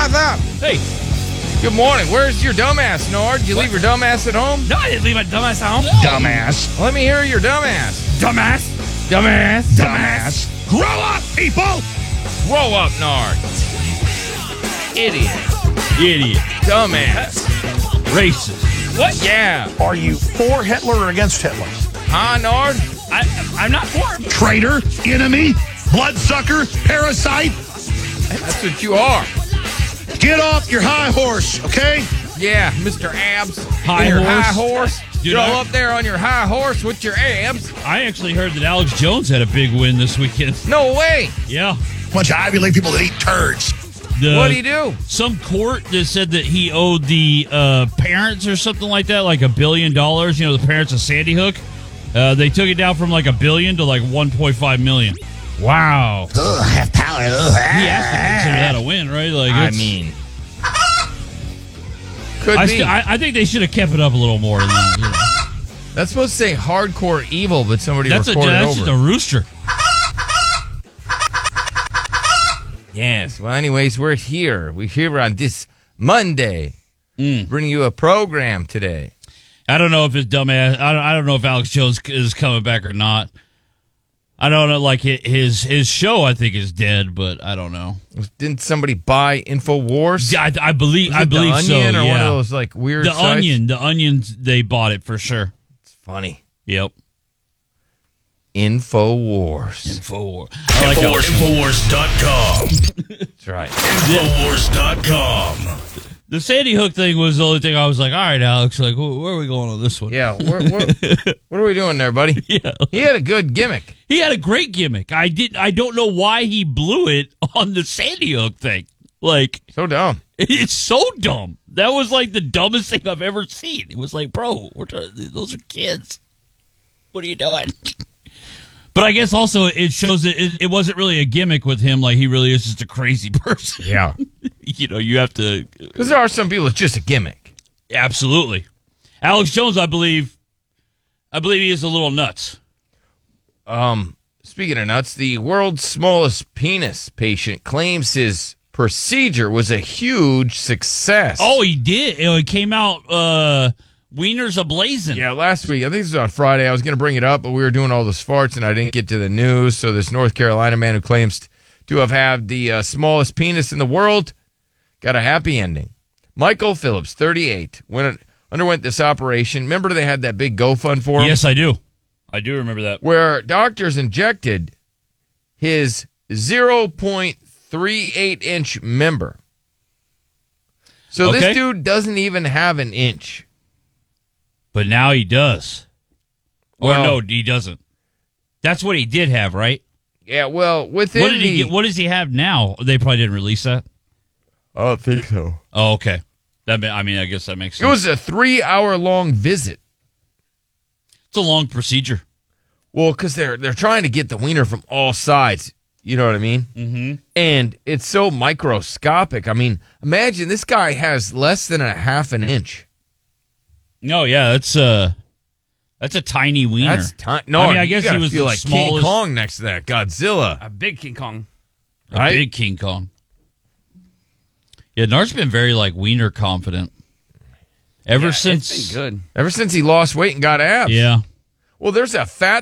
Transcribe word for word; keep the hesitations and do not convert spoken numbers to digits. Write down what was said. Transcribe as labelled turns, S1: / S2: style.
S1: what's up?
S2: Hey.
S1: Good morning. Where's your dumbass, Nord? Did you what? leave your dumbass at home?
S2: No, I didn't leave my dumbass at home.
S1: No. Dumbass. Let me hear your dumbass.
S2: Dumbass.
S1: Dumbass.
S2: Dumbass.
S1: Dumbass. Grow up, people. Grow up, Nord. Idiot.
S2: Idiot.
S1: Dumbass.
S2: Racist.
S1: What? Yeah.
S3: Are you for Hitler or against Hitler?
S1: Huh, Nord?
S2: I, I'm not for him.
S3: Traitor, enemy, bloodsucker, parasite.
S1: That's what you are.
S3: Get off your high horse, okay?
S1: Yeah, Mister Abs.
S2: High
S1: your
S2: horse.
S1: high horse.
S2: Dude,
S1: You're
S2: I,
S1: all up there on your high horse with your abs.
S2: I actually heard that Alex Jones had a big win this weekend.
S1: No way.
S2: Yeah.
S3: Bunch of Ivy League people that eat turds.
S2: The,
S1: what did he do?
S2: Some court that said that he owed the uh, parents or something like that, like a billion dollars. You know, the parents of Sandy Hook. Uh, they took it down from like a billion to like one point five million. Wow.
S3: Ugh, have power. Ugh.
S2: He has to consider that a win, right? Like,
S1: I mean, could
S2: I,
S1: be.
S2: st- I, I think they should have kept it up a little more than that. You know?
S1: That's supposed to say hardcore evil, but somebody
S2: That's, a,
S1: recorded
S2: that's
S1: over.
S2: just a rooster.
S1: Yes. Well, anyways, we're here. We're here on this Monday,
S2: Mm.
S1: bringing you a program today.
S2: I don't know if his dumbass. I don't, I don't know if Alex Jones is coming back or not. I don't know. Like his his show, I think is dead, but I don't know.
S1: Didn't somebody buy InfoWars?
S2: Yeah, I, I believe.
S1: Was
S2: I
S1: it
S2: believe
S1: the
S2: so.
S1: Onion or
S2: yeah.
S1: one of those like weird.
S2: The
S1: sites?
S2: Onion. The Onions. They bought it for sure.
S1: It's funny.
S2: Yep.
S1: InfoWars.
S2: Infowars. I like how-
S4: Infowars dot com.
S1: That's right.
S4: Infowars dot com.
S2: The Sandy Hook thing was the only thing I was like, all right, Alex, like, wh- where are we going on this one?
S1: Yeah. What, what, what are we doing there, buddy?
S2: Yeah.
S1: He had a good gimmick.
S2: He had a great gimmick. I did. I don't know why he blew it on the Sandy Hook thing. Like,
S1: So dumb.
S2: it's so dumb. That was like the dumbest thing I've ever seen. It was like, bro, we're trying, those are kids. What are you doing? But I guess also it shows that it, it wasn't really a gimmick with him. Like, he really is just a crazy person.
S1: Yeah.
S2: You know, you have to.
S1: Because there are some people, it's just a gimmick.
S2: Absolutely. Alex Jones, I believe, I believe he is a little nuts.
S1: Um, speaking of nuts, the world's smallest penis patient claims his procedure was a huge success.
S2: Oh, he did. It came out uh, wieners ablazing.
S1: Yeah, last week, I think this was on Friday, I was going to bring it up, but we were doing all the farts and I didn't get to the news. So this North Carolina man who claims to have had the uh, smallest penis in the world got a happy ending. Michael Phillips, thirty-eight, went, underwent this operation. Remember they had that big GoFund for him?
S2: Yes, I do. I do remember that.
S1: Where doctors injected his zero point three eight inch member. So
S2: Okay.
S1: this dude doesn't even have an inch.
S2: But now he does. Or
S1: Well-
S2: no, he doesn't. That's what he did have, right?
S1: Yeah, well, within
S2: What did he
S1: the...
S2: get? What does he have now? They probably didn't release that.
S1: I don't think so.
S2: Oh, okay. That ma- I mean, I guess that makes
S1: It
S2: sense.
S1: was a three-hour-long visit.
S2: It's a long procedure.
S1: Well, because they're, they're trying to get the wiener from all sides. You know what I mean?
S2: Mm-hmm.
S1: And it's so microscopic. I mean, imagine this guy has less than a half an inch.
S2: No, yeah, that's uh that's a tiny wiener.
S1: That's tiny. No,
S2: I mean, I
S1: you
S2: guess
S1: gotta
S2: he was
S1: feel
S2: the
S1: like King
S2: smallest-
S1: Kong next to that Godzilla.
S5: A big King Kong.
S2: a
S1: right?
S2: big King Kong. Yeah, Nart's been very like wiener confident ever
S5: Yeah,
S2: since.
S5: it's been good.
S1: Ever since he lost weight and got abs.
S2: Yeah,
S1: Well, there's a fat